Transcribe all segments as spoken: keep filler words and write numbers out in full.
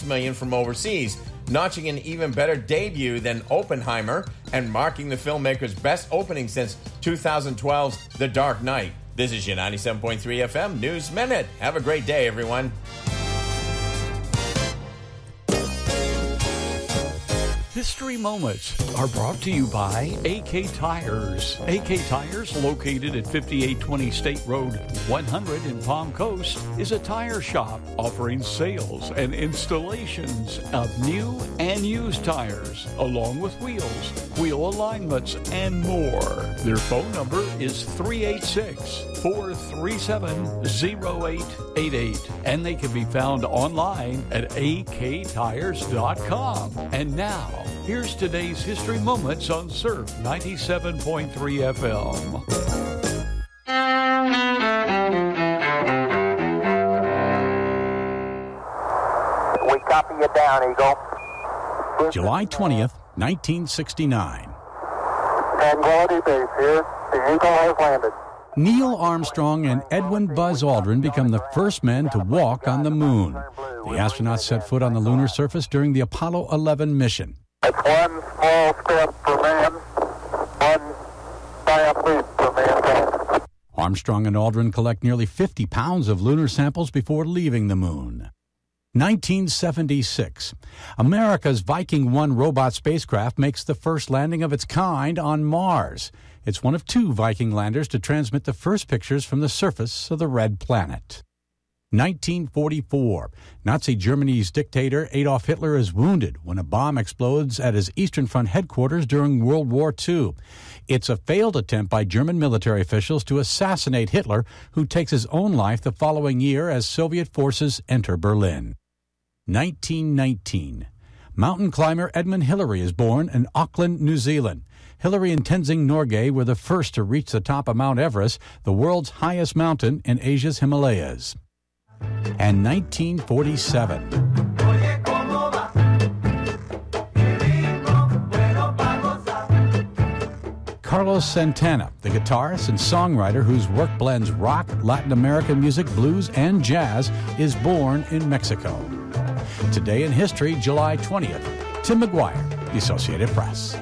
six million dollars from overseas, notching an even better debut than Oppenheimer and marking the filmmaker's best opening since two thousand twelve's The Dark Knight. This is your ninety-seven point three F M News Minute. Have a great day, everyone. History Moments are brought to you by A K Tires. A K Tires, located at fifty-eight twenty State Road one hundred in Palm Coast, is a tire shop offering sales and installations of new and used tires, along with wheels, wheel alignments, and more. Their phone number is three eight six, four three seven, zero eight eight eight, and they can be found online at a k tires dot com. And now, here's today's History Moments on Surf ninety-seven point three F M. We copy you down, Eagle. July twentieth, nineteen sixty-nine. Tranquility Base here. The Eagle has landed. Neil Armstrong and Edwin Buzz Aldrin become the first men to walk on the moon. The astronauts set foot on the lunar surface during the Apollo eleven mission. It's one small step for man, one giant leap for mankind. Armstrong and Aldrin collect nearly fifty pounds of lunar samples before leaving the moon. nineteen seventy-six. America's Viking one robot spacecraft makes the first landing of its kind on Mars. It's one of two Viking landers to transmit the first pictures from the surface of the red planet. nineteen forty-four. Nazi Germany's dictator Adolf Hitler is wounded when a bomb explodes at his Eastern Front headquarters during World War Two. It's a failed attempt by German military officials to assassinate Hitler, who takes his own life the following year as Soviet forces enter Berlin. nineteen nineteen. Mountain climber Edmund Hillary is born in Auckland, New Zealand. Hillary and Tenzing Norgay were the first to reach the top of Mount Everest, the world's highest mountain in Asia's Himalayas. And nineteen forty-seven. Carlos Santana, the guitarist and songwriter whose work blends rock, Latin American music, blues, and jazz, is born in Mexico. Today in history, July twentieth. Tim McGuire, The Associated Press.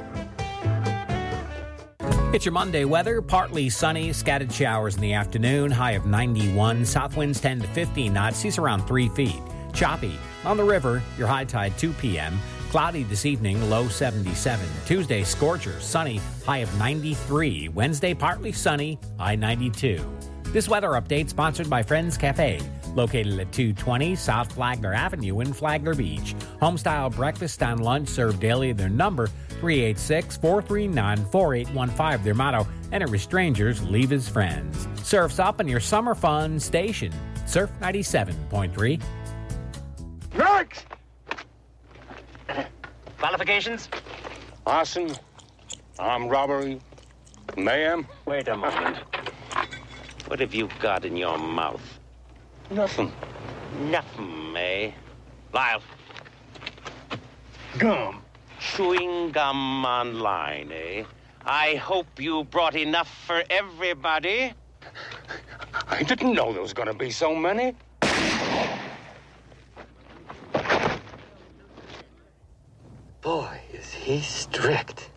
It's your Monday weather. Partly sunny, scattered showers in the afternoon, high of ninety-one. South winds ten to fifteen knots, seas around three feet. Choppy. On the river, your high tide two p.m. Cloudy this evening, low seventy-seven. Tuesday, scorcher, sunny, high of ninety-three. Wednesday, partly sunny, high ninety-two. This weather update sponsored by Friends Cafe, located at two twenty South Flagler Avenue in Flagler Beach. Homestyle breakfast and lunch served daily. Their number, three eight six, four three nine, four eight one five. Their motto, enter as strangers, leave as friends. Surf's up on your summer fun station. Surf ninety-seven point three. Next! Qualifications? Arson, armed robbery, mayhem. Wait a moment. What have you got in your mouth? Nothing. Nothing, eh? Lyle. Gum. Chewing gum online, eh? I hope you brought enough for everybody. I didn't know there was going to be so many. Boy, is he strict.